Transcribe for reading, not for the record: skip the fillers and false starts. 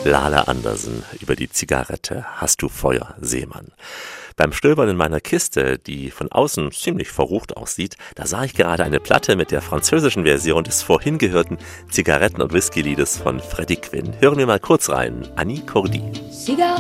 Lala Andersen über die Zigarette Hast du Feuer, Seemann. Beim Stöbern in meiner Kiste, die von außen ziemlich verrucht aussieht, da sah ich gerade eine Platte mit der französischen Version des vorhin gehörten Zigaretten- und Whisky-Liedes von Freddie Quinn. Hören wir mal kurz rein. Annie Cordy.